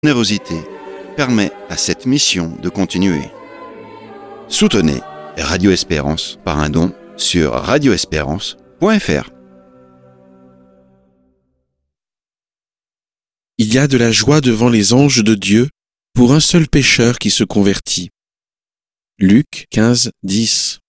générosité permet à cette mission de continuer. Soutenez Radio Espérance par un don sur radioespérance.fr. Il y a de la joie devant les anges de Dieu pour un seul pécheur qui se convertit. Luc 15, 10.